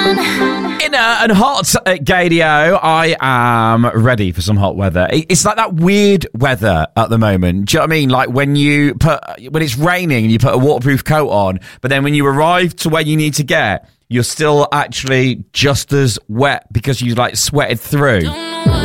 Inner and hot at Gadio. I am ready for some hot weather. It's like that weird weather at the moment. Do you know what I mean? Like when it's raining and you put a waterproof coat on, but then when you arrive to where you need to get, you're still actually just as wet because you like sweated through.